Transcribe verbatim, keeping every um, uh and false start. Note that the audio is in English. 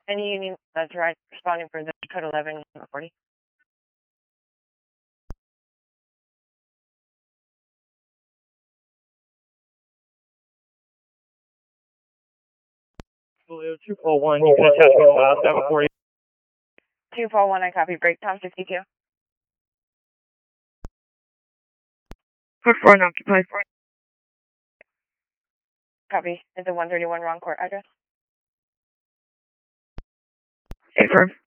Any Union, that's right, responding for the code eleven forty. two four one, you can attach me five seven four. two four one, I copy. Break time sixty-two. Put four unoccupied. Copy. Is the one thirty-one wrong court address? Affirm.